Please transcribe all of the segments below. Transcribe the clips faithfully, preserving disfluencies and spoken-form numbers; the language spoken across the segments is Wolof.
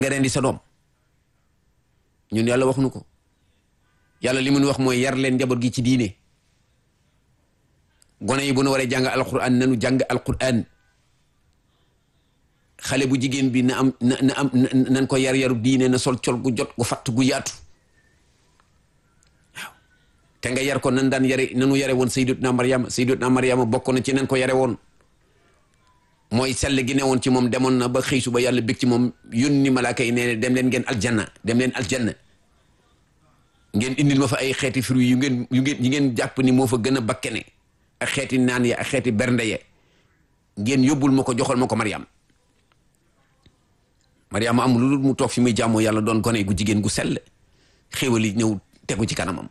nga rendi sa doom ñun yàlla wax nu ko yàlla li mun wax mooy yar leen njaboot gi ci diine gone yi bu nu waree jàng alquran nanu jàng alquran xale bu jigéen bi na am na na am nan ko yar yaru diine na sol col gu jot gu fatt gu yaatu waaw te nga yar ko nan daan yare nanu yare woon sayyidatuna Maryama sayyidatuna Maryama bokk na ci nan ko yare woon mooy sell gi ne woon ci moom demoon na ba xëy suba yàlla bég ci moom yónni malaaka yi nee dem leen ngeen aljanna dem leen aljanna ngeen indil ma fa ay xeeti fruits yu ngeen yu ngeen yi ngeen jàpp ni moo fa gën a bakkene ak xeeti naan ya ak xeeti bernde ya ngeen yóbbul ma ko joxal ma ko Maryam Maryam am lu mu toog fi muy jàmmoo yàlla doon gone gu jigéen gu sell xéewal yi ñëw tegu ci kanamam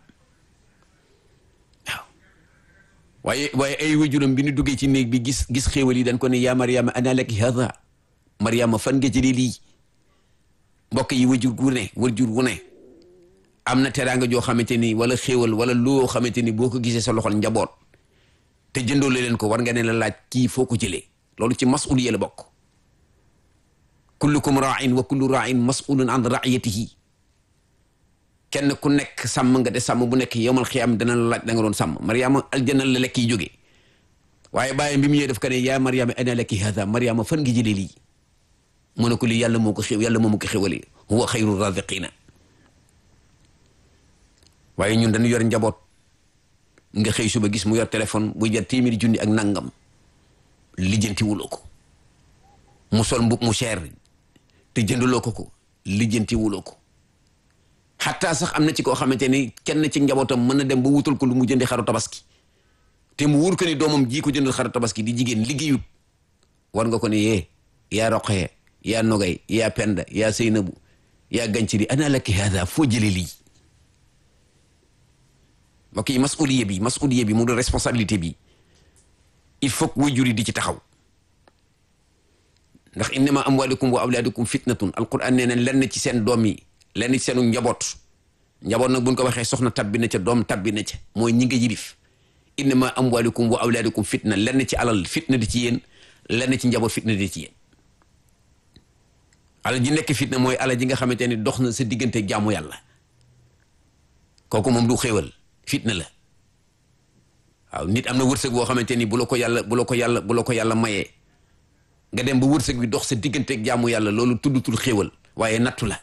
waaw waaye waaye ay wajuram bi ñu duggee ci néeg bi gis gis xéewal yi dañ ko ne yaa Maryama ana laki hada Maryama fan nga jëlee lii mbokk yi wajur gu ne wajur gu ne am na teraanga joo xamante ni wala xéewal wala loo xamante ni boo ko gisee sa loxol njaboot te jëndoo leen ko war nga ne la laaj kii foo ko jëlee loolu ci masuliya la bokk kullukum ra'in wa kullu ra'in mas'ulun an ra'iyatihi kenn ku nekk sàmm nga de sàmm bu nekk yowmal xiyaam dana la laaj da nga doon sàmm Maryama aljanna la lekk yi jógee waaye bàyyi bi mu ñëwee daf ko ne yaa Maryama ana laki hada Maryama fan ngi jëlee lii mu ne ko lii yàlla moo ko xew yàlla moo ma ko xewale huwa xayru raziqina waaye ñun dañu yor njaboot nga xëy suba gis mu yor téléphone bu jar téeméeri junni ak nangam lijjanti wuloo ko mu sol mbub mu cher te jëndaloo ko ko lijjanti wuloo ko xataa sax am na ci koo xamante ni kenn ci njabootam mën na dem ba wutal ko lu mu jëndi xaru tabaski te mu wóor ko ni doomam ji ko jëndal xaru tabaski di jigéen liggéeyut war nga ko ne yee yaa Roqaya yaa Nogay yaa Penda yaa Seynabu yaa Ganciri ana laki hada foo jëlee lii mbokk yi masuliya bi masuliya bi mu doon responsabilité bi il faut que waajur yi di ci taxaw ndax innama amwalukum wa awlaadukum fitnatun alquran nee na lenn ci seen doom yi lenn ci seenu njaboot njaboot nag buñ ko waxee soxna tabbi na ca doom tabbi na ca mooy ñi nga yilif innama amwalukum wa awlaadukum fitna lenn ci alal fitna di ci yéen lenn ci njaboot fitna di ci yéen alal ji nekk fitna mooy alal ji nga xamante ni dox na sa diggante jaamu yàlla kooku moom du xéewal fitna la waaw nit am na wërsëg boo xamante ni bu la ko yàlla bu la ko yàlla bu la ko yàlla mayee nga dem ba wërsëg bi dox sa digganteeg jaamu yàlla loolu tuddutul xéewal waaye nattu la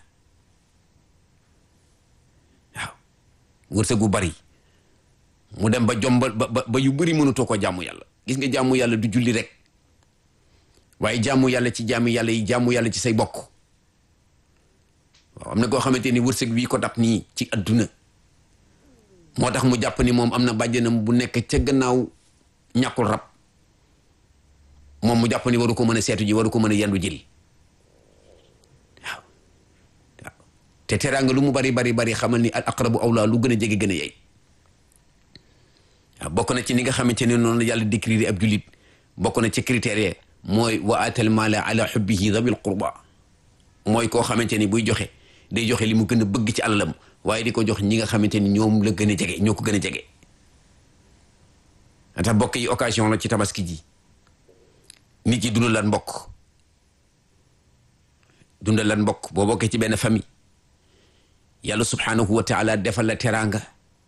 waaw wërsëg bu bari mu dem ba jombal ba ba yu bari mënutoo ko jaamu yàlla gis nga jaamu yàlla du julli rek waaye jaamu yàlla ci jaamu yàlla yi jaamu yàlla ci say bokk waaw am na koo xamante ni wërsëg bii ko dab nii ci adduna moo tax mu jàpp ni moom am na bàjjenam bu nekk ca gannaaw ñàkkul rab moom mu jàpp ni waru ko mën a seetu ji waru ko mën a yandu jël waaw waaw te teraanga lu mu bari bari bari xamal ni al aqrabu awla lu gën a jege gën a yey waaw bokk na ci ni nga xamante ne noonu yàlla décrire ab jullit bokk na ci critères yi mooy wa atal mala ala hubbihi dhabil qurba mooy koo xamante ni buy joxe day joxe li mu gën a bëgg ci alalam waaye di ko jox ñi nga xamante ni ñoom la gën a jege ñoo ko gën a jege tax bokk yi occasion la ci tabaski ji nit yi dundal lan mbokk dundal lan mbokk boo bokkee ci benn famille yàlla subhanahu wa taala defal la teraanga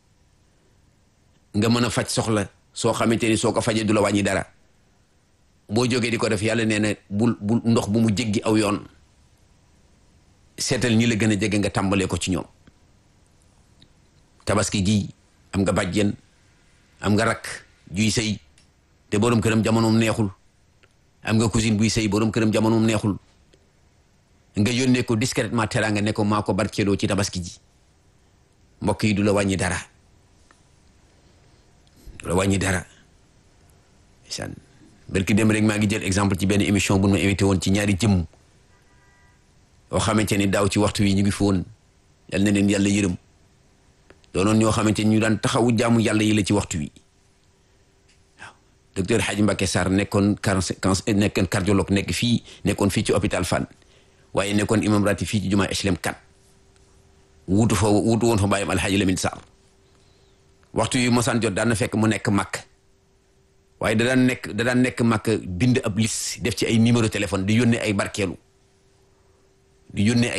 nga mën a faj soxla soo xamante ni soo ko fajee du la wàññi dara boo jógee di ko def yàlla nee na bul bul ndox bu mu jéggi aw yoon seetal ñi la gën a jege nga tàmbalee ko ci ñoom tabaski gi am nga bàjjen am nga rakk juy sëy te borom këram jamonoom neexul am nga cousine buy sëy borom këram jamonoom neexul nga yónnee ko discrètement teraanga ne ko maa ko barkeeloo ci tabaski ji mbokk yi du la wàññi dara du la wàññi dara san barki dem rek maa ngi jël exemple ci benn émission bu ma invité woon ci ñaari jëmm yoo xamante ni daaw ci waxtu wi ñu ngi fi woon yal na leen yàlla yërëm doonoon ñoo xamante ni ñu daan taxawu jaamu yàlla yi la ci waxtu wi waaw docteur Hadji Mbacké Sarr nekkoon cancer nekkoon cardiologue nekk fii nekkoon fii ci hôpital Fann waaye nekkoon imam ratib fii ci jumaa H L M quatre wuutu fa wuutu woon fa bàyyam Alhaji Lamine Sarr waxtu yu mosaan jot daan na fekk mu nekk màkk waaye da daan nekk da daan nekk màkk bind ab liste def ci ay numéro téléphone di yónnee ay barkeelu di yónnee